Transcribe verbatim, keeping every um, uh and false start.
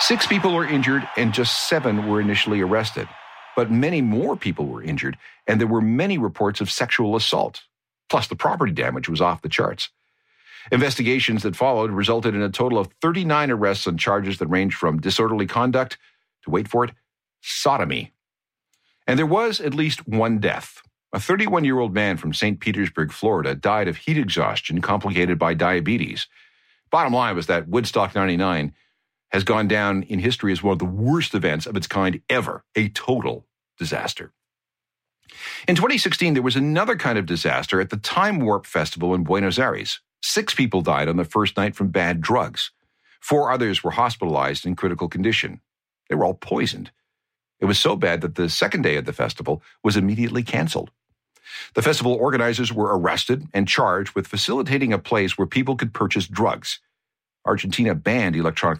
Six people were injured and just seven were initially arrested. But many more people were injured, and there were many reports of sexual assault. Plus, the property damage was off the charts. Investigations that followed resulted in a total of thirty-nine arrests on charges that ranged from disorderly conduct to, wait for it, sodomy. And there was at least one death. A thirty-one-year-old man from Saint Petersburg, Florida, died of heat exhaustion complicated by diabetes. Bottom line was that Woodstock ninety-nine has gone down in history as one of the worst events of its kind ever, a total disaster. In twenty sixteen, there was another kind of disaster at the Time Warp Festival in Buenos Aires. Six people died on the first night from bad drugs. Four others were hospitalized in critical condition. They were all poisoned. It was so bad that the second day of the festival was immediately canceled. The festival organizers were arrested and charged with facilitating a place where people could purchase drugs. Argentina banned electronic